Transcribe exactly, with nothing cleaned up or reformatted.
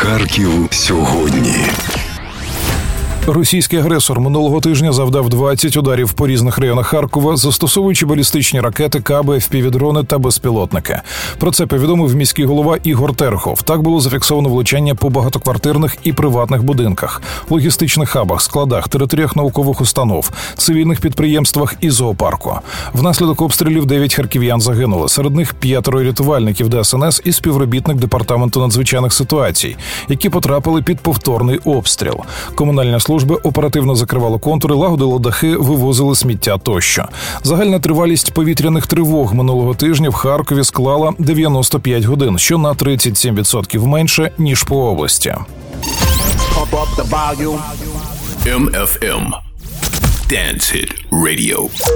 Харків сьогодні. Російський агресор минулого тижня завдав двадцять ударів по різних районах Харкова, застосовуючи балістичні ракети, каби, еф пі ві-дрони та безпілотники. Про це повідомив міський голова Ігор Терехов. Так було зафіксовано влучання по багатоквартирних і приватних будинках, логістичних хабах, складах, територіях наукових установ, цивільних підприємствах і зоопарку. Внаслідок обстрілів дев'ять харків'ян загинули. Серед них п'ятеро рятувальників де ес ен ес і співробітник департаменту надзвичайних ситуацій, які потрапили під повторний обстріл. Комунальна служби оперативно закривало контури, лагодило дахи, вивозили сміття тощо. Загальна тривалість повітряних тривог минулого тижня в Харкові склала дев'яносто п'ять годин, що на тридцять сім відсотків менше, ніж по області. Ем еф ем Dance Hit Radio.